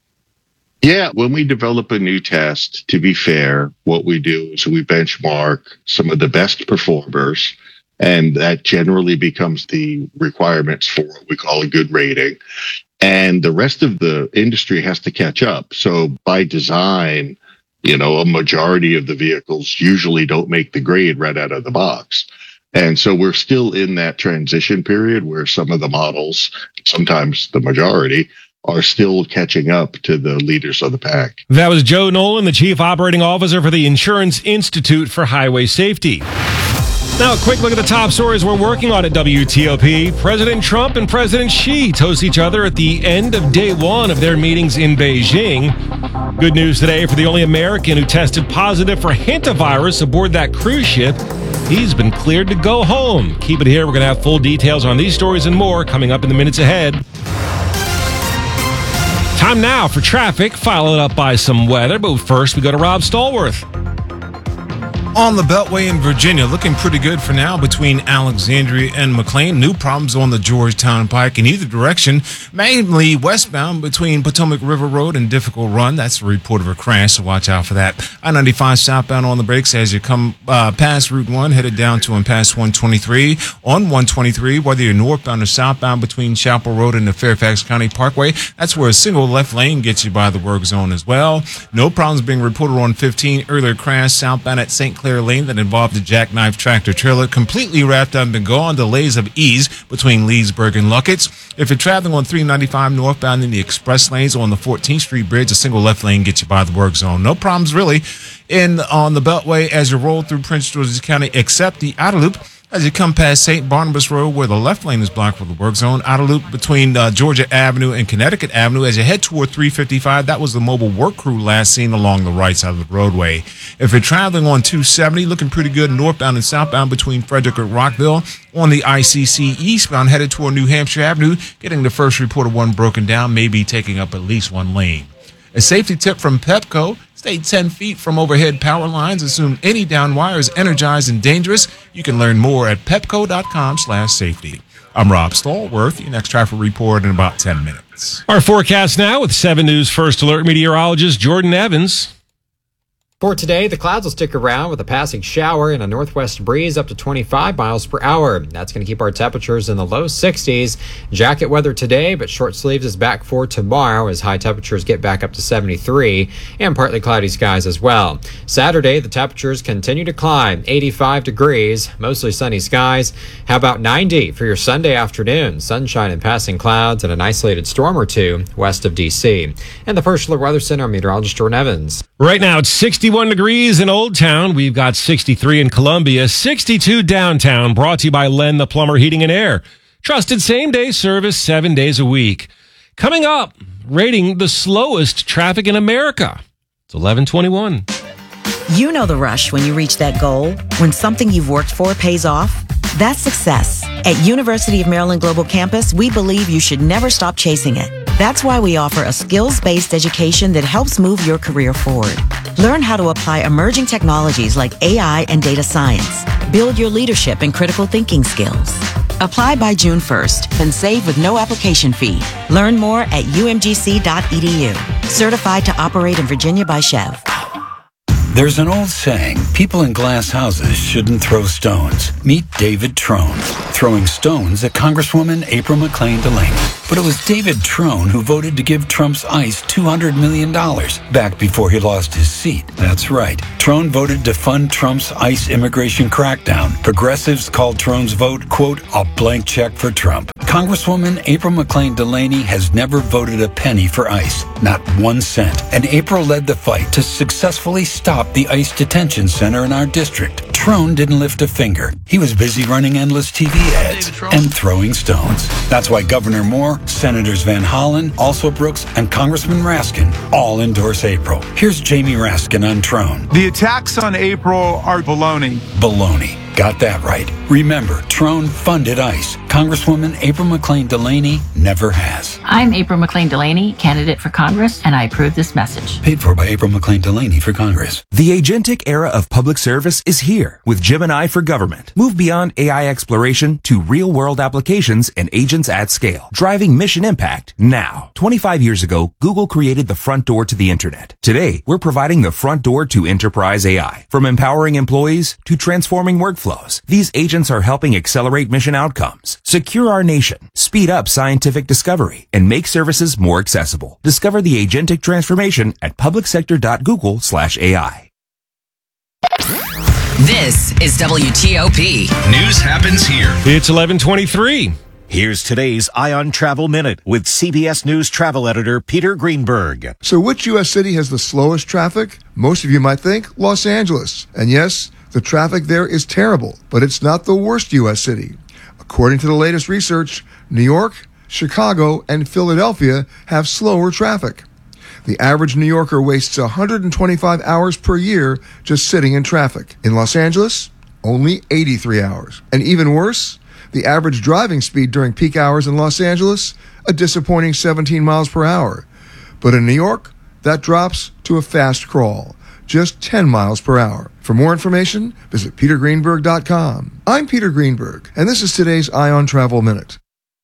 Yeah, when we develop a new test, to be fair, what we do is we benchmark some of the best performers, and that generally becomes the requirements for what we call a good rating. And the rest of the industry has to catch up. So by design, you know, a majority of the vehicles usually don't make the grade right out of the box. And so we're still in that transition period where some of the models, sometimes the majority, are still catching up to the leaders of the pack. That was Joe Nolan, the Chief Operating Officer for the Insurance Institute for Highway Safety. Now, a quick look at the top stories we're working on at W T O P. President Trump and President Xi toast each other at the end of day one of their meetings in Beijing. Good news today for the only American who tested positive for hantavirus aboard that cruise ship. He's been cleared to go home. Keep it here. We're going to have full details on these stories and more coming up in the minutes ahead. Time now for traffic, followed up by some weather. But first, we go to Rob Stallworth. On the Beltway in Virginia, looking pretty good for now between Alexandria and McLean. New problems on the Georgetown Pike in either direction, mainly westbound between Potomac River Road and Difficult Run. That's a report of a crash, so watch out for that. I ninety-five southbound on the brakes as you come uh, past Route one, headed down to and past one twenty-three. On one twenty-three, whether you're northbound or southbound between Chapel Road and the Fairfax County Parkway, that's where a single left lane gets you by the work zone as well. No problems being reported on fifteen. Earlier crash southbound at Saint Clair Lane that involved a jackknife tractor trailer completely wrapped up and gone. Delays of ease between Leesburg and Luckett's. If you're traveling on three ninety-five northbound in the express lanes on the fourteenth Street Bridge, a single left lane gets you by the work zone. No problems really in on the Beltway as you roll through Prince George's County, except the outer loop as you come past Saint Barnabas Road, where the left lane is blocked for the work zone. Outer loop between uh, Georgia Avenue and Connecticut Avenue as you head toward three fifty-five. That was the mobile work crew last seen along the right side of the roadway. If you're traveling on two seventy, looking pretty good northbound and southbound between Frederick and Rockville. On the I C C eastbound, headed toward New Hampshire Avenue, getting the first report of one broken down, maybe taking up at least one lane. A safety tip from Pepco: stay ten feet from overhead power lines. Assume any down wire is energized and dangerous. You can learn more at pepco.com slash safety. I'm Rob Stallworth. Your next traffic report in about ten minutes. Our forecast now with seven News First Alert meteorologist Jordan Evans. For today, the clouds will stick around with a passing shower and a northwest breeze up to twenty-five miles per hour. That's going to keep our temperatures in the low sixties. Jacket weather today, but short sleeves is back for tomorrow as high temperatures get back up to seventy-three and partly cloudy skies as well. Saturday, the temperatures continue to climb, eighty-five degrees, mostly sunny skies. How about ninety for your Sunday afternoon? Sunshine and passing clouds and an isolated storm or two west of D C. And the First Alert Weather Center, meteorologist Jordan Evans. Right now, it's sixty-one degrees in Old Town. We've got sixty-three in Columbia, sixty-two downtown, brought to you by Len the Plumber Heating and Air. Trusted same-day service seven days a week. Coming up, rating the slowest traffic in America. It's eleven twenty-one. You know the rush when you reach that goal, when something you've worked for pays off. That's success. At University of Maryland Global Campus, we believe you should never stop chasing it. That's why we offer a skills-based education that helps move your career forward. Learn how to apply emerging technologies like A I and data science. Build your leadership and critical thinking skills. Apply by June first, then save with no application fee. Learn more at u m g c dot e d u. Certified to operate in Virginia by Chev. There's an old saying, people in glass houses shouldn't throw stones. Meet David Trone, throwing stones at Congresswoman April McClain Delaney. But it was David Trone who voted to give Trump's ICE two hundred million dollars back before he lost his seat. That's right. Trone voted to fund Trump's ICE immigration crackdown. Progressives called Trone's vote, quote, a blank check for Trump. Congresswoman April McClain Delaney has never voted a penny for ICE, not one cent. And April led the fight to successfully stop the ICE detention center in our district. Trone didn't lift a finger. He was busy running endless T V ads and throwing stones. That's why Governor Moore, Senators Van Hollen, also Brooks, and Congressman Raskin all endorse April. Here's Jamie Raskin on Trone. The attacks on April are baloney. Baloney. Got that right. Remember, Trone funded ICE. Congresswoman April McClain Delaney never has. I'm April McClain Delaney, candidate for Congress, and I approve this message. Paid for by April McClain Delaney for Congress. The agentic era of public service is here with Gemini for Government. Move beyond A I exploration to real-world applications and agents at scale, driving mission impact now. twenty-five years ago, Google created the front door to the internet. Today, we're providing the front door to enterprise A I. From empowering employees to transforming workflows, these agents are helping accelerate mission outcomes, secure our nation, speed up scientific discovery, and make services more accessible. Discover the agentic transformation at publicsector.google slash AI. This is W T O P. News happens here. It's eleven twenty-three. Here's today's Ion Travel Minute with C B S News travel editor Peter Greenberg. So which U S city has the slowest traffic? Most of you might think Los Angeles. And yes, the traffic there is terrible, but it's not the worst U S city. According to the latest research, New York, Chicago, and Philadelphia have slower traffic. The average New Yorker wastes one hundred twenty-five hours per year just sitting in traffic. In Los Angeles, only eighty-three hours. And even worse, the average driving speed during peak hours in Los Angeles, a disappointing seventeen miles per hour. But in New York, that drops to a fast crawl, just ten miles per hour. For more information, visit peter greenberg dot com. I'm Peter Greenberg, and this is today's Ion Travel Minute.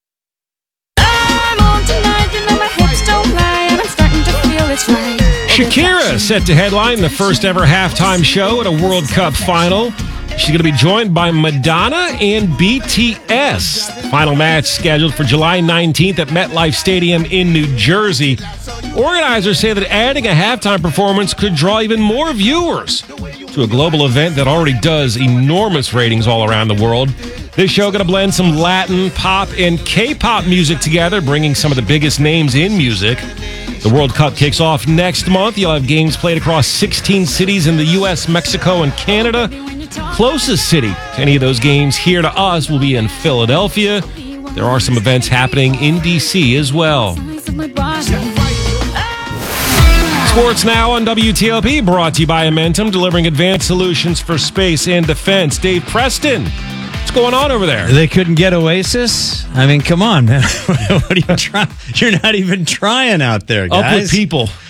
I'm on tonight, you know my hips don't lie, and I'm starting to feel it's right. Shakira set to headline the first ever halftime show at a World Cup final. She's going to be joined by Madonna and B T S. Final match scheduled for July nineteenth at MetLife Stadium in New Jersey. Organizers say that adding a halftime performance could draw even more viewers to a global event that already does enormous ratings all around the world. This show going to blend some Latin, pop, and K-pop music together, bringing some of the biggest names in music. The World Cup kicks off next month. You'll have games played across sixteen cities in the U S, Mexico, and Canada. Closest city to any of those games here to us will be in Philadelphia. There are some events happening in D C as well. Sports now on W T O P, brought to you by Amentum, delivering advanced solutions for space and defense. Dave Preston, what's going on over there? They couldn't get Oasis? I mean, come on, man. What are you trying? You're not even trying out there, guys. Up with people.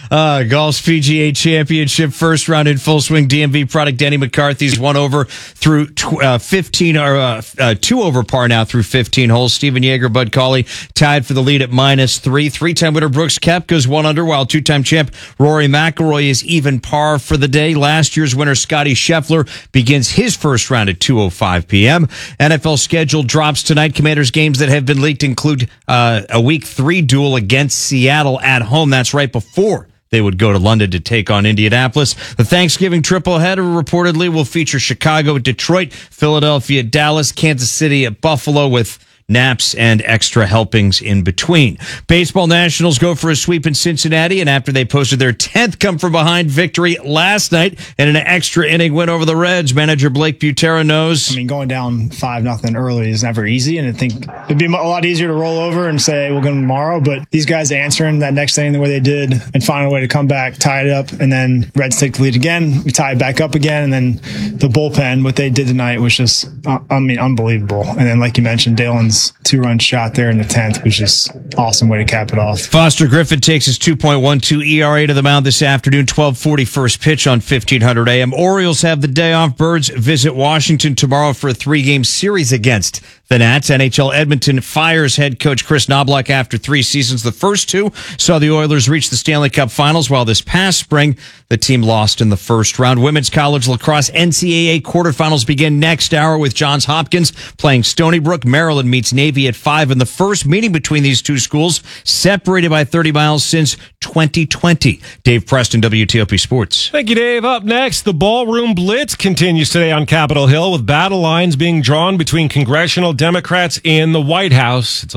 Uh, golf's P G A Championship first round in full swing. D M V product Denny McCarthy's one over through tw- uh, fifteen or uh, uh, two over par now through fifteen holes. Steven Yeager, Bud Cauley tied for the lead at minus three. Three-time winner Brooks Koepka goes one under, while two-time champ Rory McIlroy is even par for the day. Last year's winner Scotty Scheffler begins his first round at two oh five p.m. N F L schedule drops tonight. Commanders games that have been leaked include uh, a week three duel against Seattle at home. That's right before they would go to London to take on Indianapolis. The Thanksgiving triple header reportedly will feature Chicago at Detroit, Philadelphia at Dallas, Kansas City at Buffalo, with naps and extra helpings in between. Baseball Nationals go for a sweep in Cincinnati, and after they posted their tenth come-from-behind victory last night in an extra inning win over the Reds, manager Blake Butera knows. I mean, going down five nothing early is never easy, and I think it'd be a lot easier to roll over and say we'll go tomorrow, but these guys answering that next inning the way they did and finding a way to come back, tie it up, and then Reds take the lead again, we tie it back up again, and then the bullpen, what they did tonight was just, I mean, unbelievable. And then, like you mentioned, Dalen's two-run shot there in the tenth was just awesome way to cap it off. Foster Griffin takes his two point one two E R A to the mound this afternoon, twelve forty first pitch on fifteen hundred A M. Orioles have the day off. Birds visit Washington tomorrow for a three-game series against the Nats. N H L Edmonton fires head coach Chris Knobloch after three seasons. The first two saw the Oilers reach the Stanley Cup Finals, while this past spring, the team lost in the first round. Women's college lacrosse N C double A quarterfinals begin next hour with Johns Hopkins playing Stony Brook. Maryland meets Navy at five in the first meeting between these two schools, separated by thirty miles since twenty twenty. Dave Preston, W T O P Sports. Thank you, Dave. Up next, the Ballroom Blitz continues today on Capitol Hill, with battle lines being drawn between congressional Democrats and the White House. It's